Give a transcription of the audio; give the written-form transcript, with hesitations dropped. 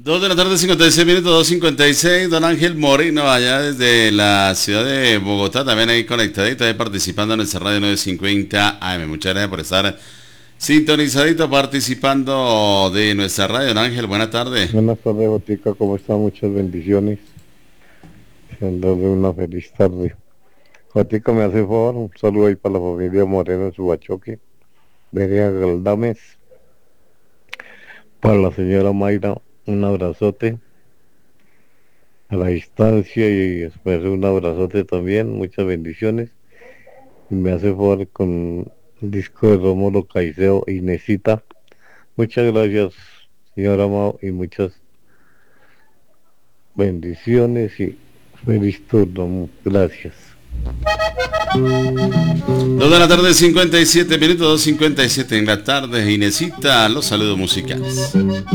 2 de la tarde, 56 minutos, 2:56. Don Ángel Moreno, allá desde la ciudad de Bogotá, también ahí conectadito, ahí participando en el Radio 950 AM. Muchas gracias por estar sintonizadito, participando de nuestra radio. Don Ángel, buena tarde. Buenas tardes, Botica, ¿cómo está? Muchas bendiciones. Dándole una feliz tarde. Botica, me hace favor, un saludo ahí para la familia Moreno en Subachoque, Verea Galdames, para la señora Mayra, un abrazote a la distancia y después un abrazote también, muchas bendiciones. Y me hace favor con el disco de Rómulo Caicedo, Inesita. Muchas gracias, señora Mau, y muchas bendiciones y feliz turno. Gracias. 2 de la tarde, 57 minutos, 2:57 en la tarde. Inesita, los saludos musicales.